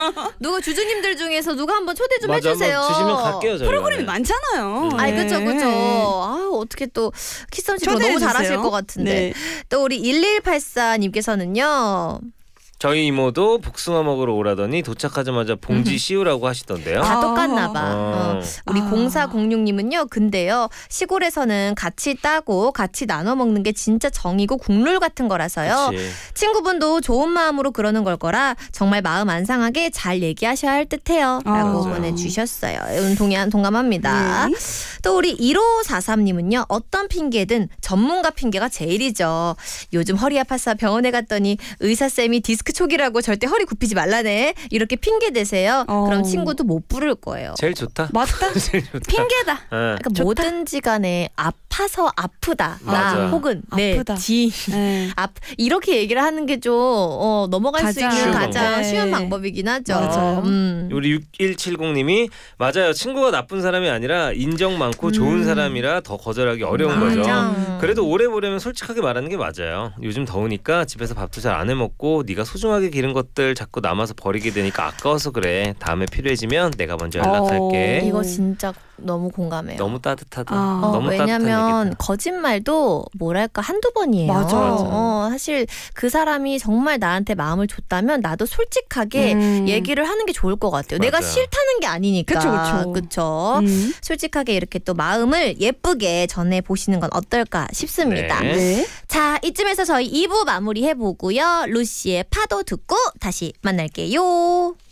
누가 주주님들 중에서 누가 한번 초대 좀 맞아, 해주세요. 한번 주시면 갈게요. 저희가. 프로그램이 많잖아요. 아이 네. 그죠. 아 어떻게 또 키썸씨 너무 초대해주세요. 잘하실 것 같은데. 네. 또 우리 1184님께서는요. 저희 이모도 복숭아 먹으러 오라더니 도착하자마자 봉지 씌우라고 하시던데요. 다 똑같나 봐. 우리 아. 0406님은요. 근데요. 시골에서는 같이 따고 같이 나눠 먹는 게 진짜 정이고 국룰 같은 거라서요. 그치. 친구분도 좋은 마음으로 그러는 걸 거라 정말 마음 안 상하게 잘 얘기하셔야 할 듯해요. 라고 맞아요. 보내주셨어요. 동감합니다. 네. 또 우리 1543님은요. 어떤 핑계든 전문가 핑계가 제일이죠. 요즘 허리 아파서 병원에 갔더니 의사쌤이 디스크 초기라고 절대 허리 굽히지 말라네. 이렇게 핑계 대세요. 그럼 친구도 못 부를 거예요. 제일 좋다. 맞다. 제일 좋다. 핑계다. 네. 그러니까 뭐든지 간에 아파서 아프다. 맞아. 나 혹은 내 아프다. 지 네. 이렇게 얘기를 하는 게 좀 넘어갈 수 가장 있는 쉬운 가장 방법. 쉬운 네. 방법이긴 하죠. 맞아요. 우리 6170님이 맞아요. 친구가 나쁜 사람이 아니라 인정 많고 좋은 사람이라 더 거절하기 어려운 거죠. 맞아. 그래도 오래 보려면 솔직하게 말하는 게 맞아요. 요즘 더우니까 집에서 밥도 잘 안 해먹고 네가 소중하게 기른 것들 자꾸 남아서 버리게 되니까 아까워서 그래. 다음에 필요해지면 내가 먼저 연락할게. 이거 진짜 너무 공감해요. 너무 따뜻하다. 아. 너무 따뜻한 왜냐면 얘기다. 거짓말도 뭐랄까 한두 번이에요. 맞아. 사실 그 사람이 정말 나한테 마음을 줬다면 나도 솔직하게 얘기를 하는 게 좋을 것 같아요. 내가 맞아. 싫다는 게 아니니까. 그쵸. 솔직하게 이렇게 또 마음을 예쁘게 전해보시는 건 어떨까 싶습니다. 네. 네. 자, 이쯤에서 저희 2부 마무리해보고요. 루시의 파도 듣고 다시 만날게요.